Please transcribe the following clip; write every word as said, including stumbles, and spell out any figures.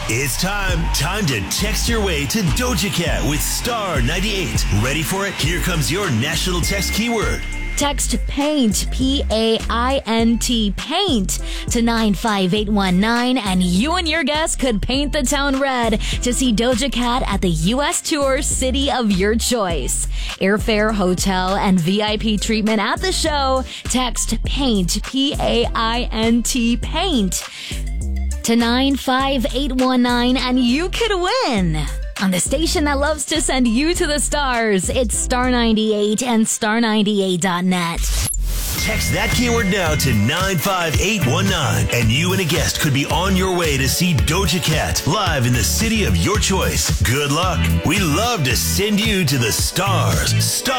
It's time. Time to text your way to Doja Cat with Star ninety-eight. Ready for it? Here comes your national text keyword. Text PAINT, P A I N T, PAINT, to nine five eight one nine, and you and your guest could paint the town red to see Doja Cat at the U S tour City of Your Choice. Airfare, hotel, and V I P treatment at the show. Text PAINT, P A I N T, PAINT, to nine five eight one nine, and you could win. On the station that loves to send you to the stars, it's Star ninety-eight and star ninety-eight dot net. Text that keyword now to nine five eight one nine, and you and a guest could be on your way to see Doja Cat live in the city of your choice. Good luck. We love to send you to the stars. Star